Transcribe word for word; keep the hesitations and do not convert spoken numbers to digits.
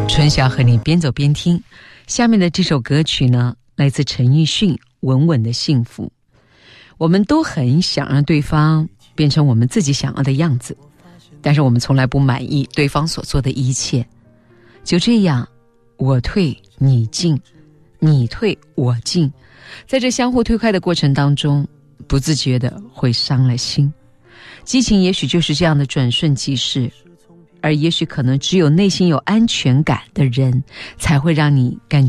春晓和你边走边听。下面的这首歌曲呢，来自陈奕迅，《稳稳的幸福》。我们都很想让对方变成我们自己想要的样子，但是我们从来不满意对方所做的一切。就这样，我退你进，你退我进，在这相互推开的过程当中，不自觉的会伤了心。激情也许就是这样的转瞬即逝，而也许可能只有内心有安全感的人，才会让你感觉